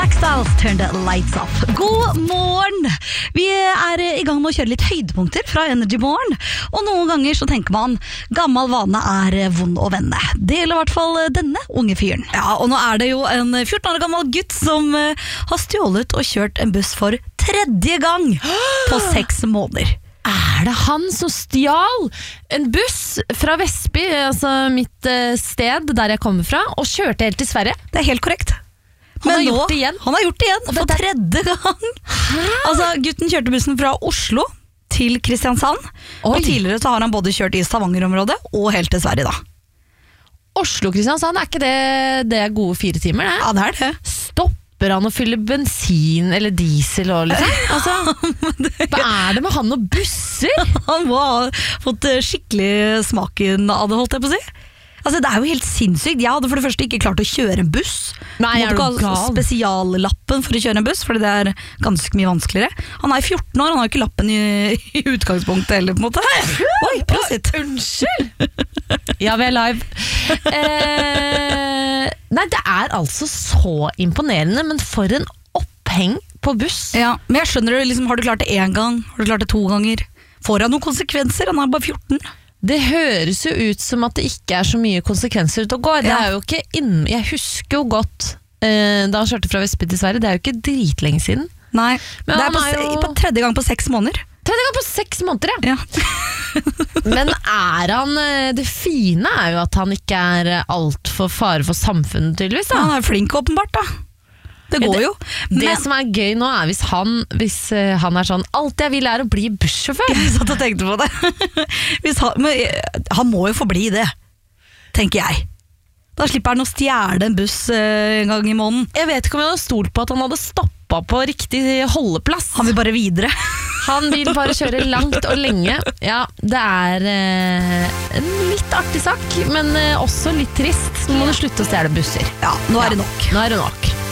Black Styles turned the lights off. God morgen! Vi I gang med å kjøre litt høydepunkter fra Energy Morgen. Og noen ganger så tenker man gammel vane vond å vende. Det gjelder I hvert fall denne unge fyren. Ja, og nå det jo en 14 år gammel gutt som har stjålet og kjørt en buss for 3. gang på 6 måneder. Det han som stjal en buss fra Vestby, altså mitt sted der jeg kommer fra, og kjørte helt til Sverige? Det helt korrekt. Han har gjort det igjen. Han har gjort det igjen, for 3. gang. Altså, gutten kjørte bussen fra Oslo til Kristiansand, og tidligere så har han både kjørt I Stavanger-området og helt til Sverige da. Oslo-Kristiansand, ikke det gode 4 timer? Det? Ja, det det. Stopper han å fylle bensin eller diesel og liksom? Altså, hva det med han og busser? Han må ha fått skikkelig smaken av det, holdt jeg på å si. Altså, det jo helt sinnssykt. Jeg hadde for det første ikke klart å kjøre en buss. Nei, måtte ikke ha spesiallappen for å kjøre en buss, for det ganske mye vanskeligere. Han 14 år, han har ikke lappen I utgangspunktet heller, på en måte. Oi, prosit. Unnskyld! Ja, vi live. Nei, det altså så imponerende, men for en oppheng på buss. Ja, men jeg skjønner det, liksom, har du klart det 1 gang? Har du klart det 2 ganger? Får han noen konsekvenser? Han bare 14. Det høres jo ut som at det ikke så mye konsekvenser ut å gå. Det jo ikke jeg husker jo godt da han kjørte fra Vestby til Sverige. Det jo ikke dritlenge siden. Nei, men det på 3. gang på 6 måneder. 3. gang på 6 måneder, ja. Men han det fine jo at han ikke alt for fare for samfunnet, tydeligvis. Da. Han flink, åpenbart, da. Det går jo. Det som gøy nå hvis han sånn, alt jeg vil å bli bussjåfør. Jeg satt og tenkte på det. Han må jo få bli det, tenker jeg. Da slipper han å stjele en buss en gang I måneden. Jeg vet ikke om jeg hadde stolt på at han hadde stoppet på riktig holdeplass. Han vil bare videre. Han vil bare kjøre langt og lenge. Ja, det en litt artig sak, men også litt trist. Nå må du slutte å stjele busser. Ja, nå det nok. Nå det nok.